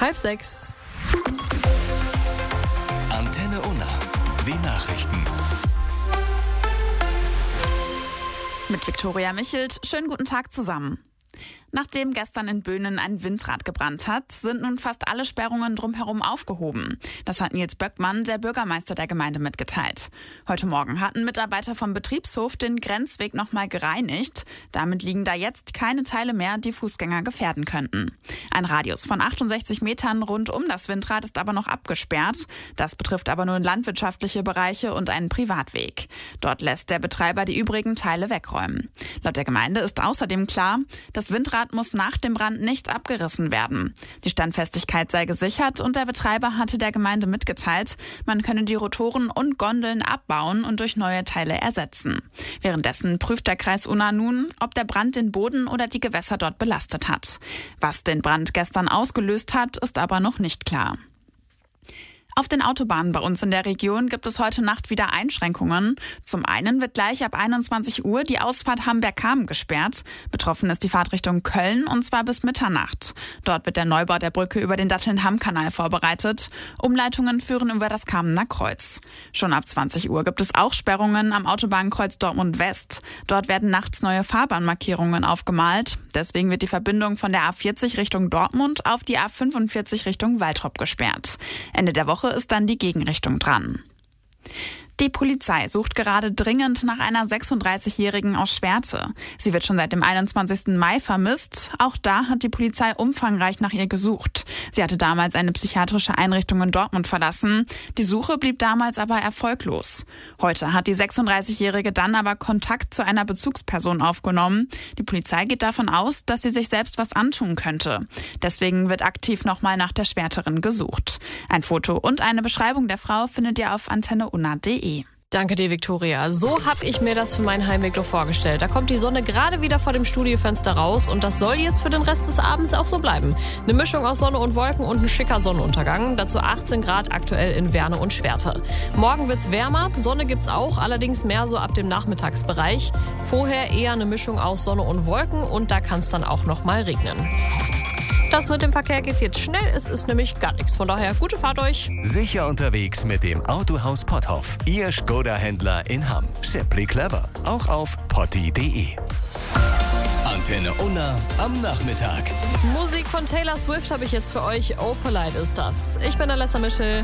5:30. Antenne Unna. Die Nachrichten. Mit Viktoria Michelt. Schönen guten Tag zusammen. Nachdem gestern in Böhnen ein Windrad gebrannt hat, sind nun fast alle Sperrungen drumherum aufgehoben. Das hat Nils Böckmann, der Bürgermeister der Gemeinde, mitgeteilt. Heute Morgen hatten Mitarbeiter vom Betriebshof den Grenzweg nochmal gereinigt. Damit liegen da jetzt keine Teile mehr, die Fußgänger gefährden könnten. Ein Radius von 68 Metern rund um das Windrad ist aber noch abgesperrt. Das betrifft aber nur landwirtschaftliche Bereiche und einen Privatweg. Dort lässt der Betreiber die übrigen Teile wegräumen. Laut der Gemeinde ist außerdem klar, das Windrad muss nach dem Brand nicht abgerissen werden. Die Standfestigkeit sei gesichert und der Betreiber hatte der Gemeinde mitgeteilt, man könne die Rotoren und Gondeln abbauen und durch neue Teile ersetzen. Währenddessen prüft der Kreis Unna nun, ob der Brand den Boden oder die Gewässer dort belastet hat. Was den Brand gestern ausgelöst hat, ist aber noch nicht klar. Auf den Autobahnen bei uns in der Region gibt es heute Nacht wieder Einschränkungen. Zum einen wird gleich ab 21 Uhr die Ausfahrt Hamberg-Kamen gesperrt. Betroffen ist die Fahrt Richtung Köln und zwar bis Mitternacht. Dort wird der Neubau der Brücke über den Datteln-Hamm-Kanal vorbereitet. Umleitungen führen über das Kamener Kreuz. Schon ab 20 Uhr gibt es auch Sperrungen am Autobahnkreuz Dortmund-West. Dort werden nachts neue Fahrbahnmarkierungen aufgemalt. Deswegen wird die Verbindung von der A40 Richtung Dortmund auf die A45 Richtung Waltrop gesperrt. Ende der Woche ist dann die Gegenrichtung dran. Die Polizei sucht gerade dringend nach einer 36-Jährigen aus Schwerte. Sie wird schon seit dem 21. Mai vermisst. Auch da hat die Polizei umfangreich nach ihr gesucht. Sie hatte damals eine psychiatrische Einrichtung in Dortmund verlassen. Die Suche blieb damals aber erfolglos. Heute hat die 36-Jährige dann aber Kontakt zu einer Bezugsperson aufgenommen. Die Polizei geht davon aus, dass sie sich selbst was antun könnte. Deswegen wird aktiv nochmal nach der Schwärterin gesucht. Ein Foto und eine Beschreibung der Frau findet ihr auf antenneunna.de. Danke dir, Viktoria. So habe ich mir das für meinen Heimweg doch vorgestellt. Da kommt die Sonne gerade wieder vor dem Studiofenster raus und das soll jetzt für den Rest des Abends auch so bleiben. Eine Mischung aus Sonne und Wolken und ein schicker Sonnenuntergang. Dazu 18 Grad aktuell in Werne und Schwerte. Morgen wird's wärmer, Sonne gibt's auch, allerdings mehr so ab dem Nachmittagsbereich. Vorher eher eine Mischung aus Sonne und Wolken und da kann es dann auch noch mal regnen. Das mit dem Verkehr geht jetzt schnell, es ist nämlich gar nichts. Von daher, gute Fahrt euch. Sicher unterwegs mit dem Autohaus Potthoff. Ihr Skoda-Händler in Hamm. Simply clever. Auch auf potti.de. Antenne Unna am Nachmittag. Musik von Taylor Swift habe ich jetzt für euch. Oh, Polite ist das. Ich bin Alessa Mischel.